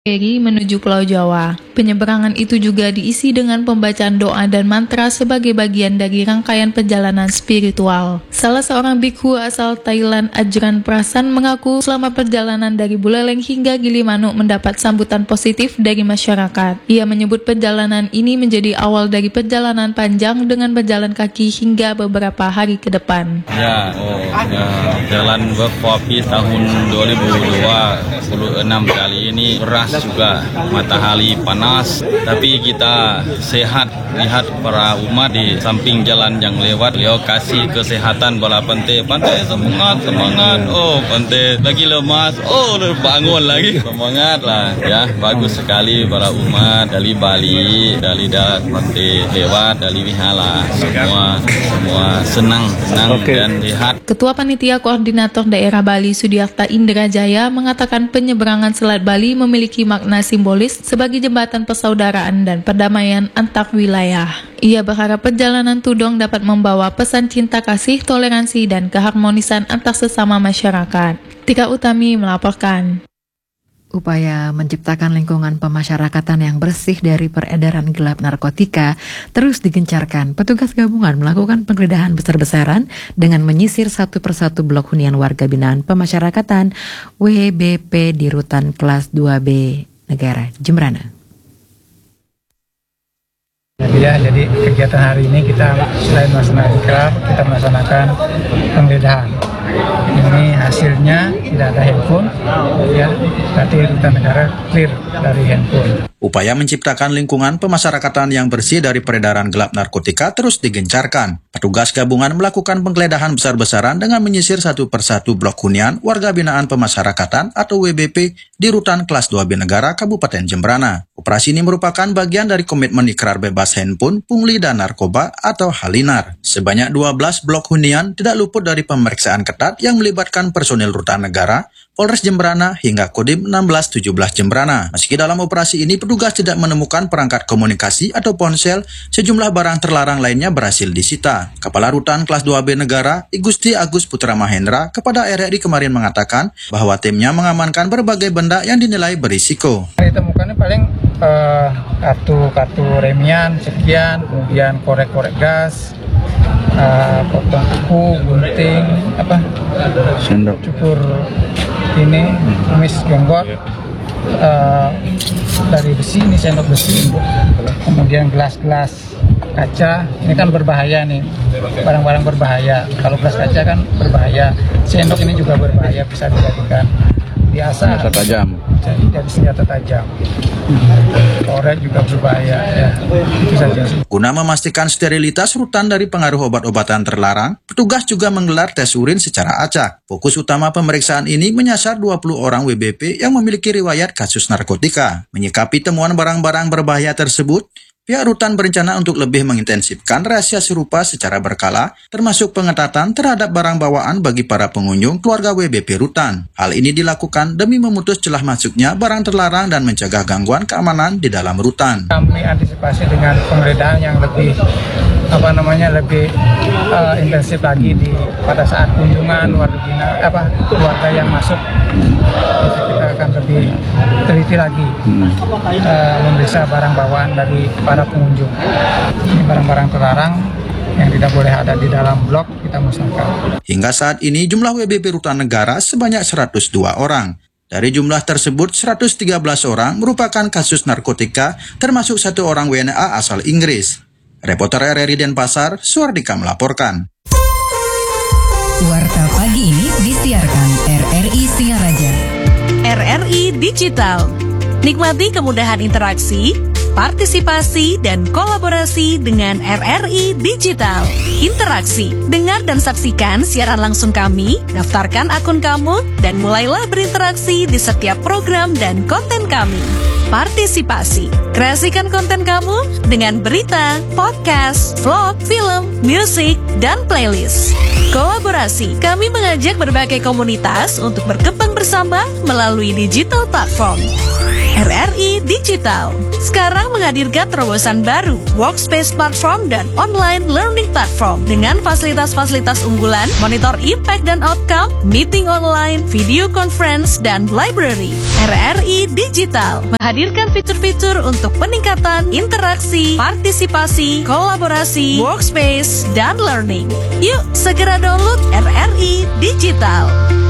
Ferry menuju Pulau Jawa. Penyeberangan itu juga diisi dengan pembacaan doa dan mantra sebagai bagian dari rangkaian perjalanan spiritual. Salah seorang bikhu asal Thailand, Ajran Prasan, mengaku selama perjalanan dari Buleleng hingga Gilimanuk mendapat sambutan positif dari masyarakat. Ia menyebut perjalanan ini menjadi awal dari perjalanan panjang dengan berjalan kaki hingga beberapa hari ke depan. Jalan berkopi tahun 2026 kali ini beras juga, matahari panas, tapi kita sehat. Lihat para umat di samping jalan yang lewat, beliau kasih kesehatan bala pantai semangat, pantai lagi lemas, bangun lagi, semangat lah ya. Bagus sekali para umat dari Bali, dari darat pantai lewat, dari Wihala, semua senang dan sehat. Ketua Panitia Koordinator Daerah Bali Sudiarta Indra Jaya mengatakan penyeberangan Selat Bali memiliki makna simbolis sebagai jembatan persaudaraan dan perdamaian antar wilayah. Ia berharap perjalanan tudong dapat membawa pesan cinta kasih, toleransi, dan keharmonisan antar sesama masyarakat. Tika Utami melaporkan. Upaya menciptakan lingkungan pemasyarakatan yang bersih dari peredaran gelap narkotika terus digencarkan. Petugas gabungan melakukan penggeledahan besar-besaran dengan menyisir satu persatu blok hunian warga binaan pemasyarakatan WBP di Rutan Kelas 2B Negara Jembrana. Jadi kegiatan hari ini kita selain melaksanakan ikrar, kita melaksanakan penggeledahan. Ini hasilnya tidak ada handphone, berarti Rutan Negara clear dari handphone. Upaya menciptakan lingkungan pemasyarakatan yang bersih dari peredaran gelap narkotika terus digencarkan. Petugas gabungan melakukan penggeledahan besar-besaran dengan menyisir satu persatu blok hunian warga binaan pemasyarakatan atau WBP di Rutan Kelas 2B Negara Kabupaten Jembrana. Operasi ini merupakan bagian dari komitmen ikrar bebas handphone, pungli dan narkoba atau Halinar. Sebanyak 12 blok hunian tidak luput dari pemeriksaan ketat yang melibatkan personil Rutan Negara, Polres Jembrana hingga Kodim 1617 Jembrana. Meski dalam operasi ini petugas tidak menemukan perangkat komunikasi atau ponsel, sejumlah barang terlarang lainnya berhasil disita. Kepala Rutan Kelas 2B Negara, Igusti Agus Putra Mahendra, kepada RRI kemarin mengatakan bahwa timnya mengamankan berbagai benda yang dinilai berisiko. Ditemukannya paling kartu remian sekian, kemudian korek-korek gas, potong kuku, gunting, sendok cukur ini, tumis jenggot, dari besi, ini sendok besi, kemudian gelas-gelas kaca, ini kan berbahaya nih, barang-barang berbahaya. Kalau gelas kaca kan berbahaya, sendok ini juga berbahaya, bisa dijadikan biasa dari senjata tajam. Korek juga berbahaya, itu saja. Guna memastikan sterilitas rutan dari pengaruh obat-obatan terlarang, petugas juga menggelar tes urin secara acak. Fokus utama pemeriksaan ini menyasar 20 orang WBP yang memiliki riwayat kasus narkotika. Menyikapi temuan barang-barang berbahaya tersebut, pihak rutan berencana untuk lebih mengintensifkan rahasia serupa secara berkala, termasuk pengetatan terhadap barang bawaan bagi para pengunjung keluarga WBP rutan. Hal ini dilakukan demi memutus celah masuknya barang terlarang dan mencegah gangguan keamanan di dalam rutan. Kami antisipasi dengan penggeledahan yang lebih intensif lagi pada saat kunjungan keluarga yang masuk. Kita akan lebih teliti lagi memeriksa barang bawaan dari para pengunjung. Ini barang-barang terlarang yang tidak boleh ada di dalam blok, kita musnahkan. Hingga saat ini jumlah WBP Rutan Negara sebanyak 102 orang. Dari jumlah tersebut, 113 orang merupakan kasus narkotika, termasuk 1 orang WNA asal Inggris. Reporter RRI Denpasar, Suardika melaporkan. Warta pagi ini disiarkan RRI Singaraja. RRI Digital. Nikmati kemudahan interaksi, partisipasi, dan kolaborasi dengan RRI Digital. Interaksi, dengar dan saksikan siaran langsung kami, daftarkan akun kamu, dan mulailah berinteraksi di setiap program dan konten kami. Partisipasi, kreasikan konten kamu dengan berita, podcast, vlog, film, musik, dan playlist. Kolaborasi, kami mengajak berbagai komunitas untuk berkembang bersama melalui digital platform. RRI Digital. Digital. Sekarang menghadirkan terobosan baru, Workspace Platform dan Online Learning Platform dengan fasilitas-fasilitas unggulan, monitor impact dan outcome, meeting online, video conference, dan library. RRI Digital menghadirkan fitur-fitur untuk peningkatan interaksi, partisipasi, kolaborasi, workspace, dan learning. Yuk segera download RRI Digital.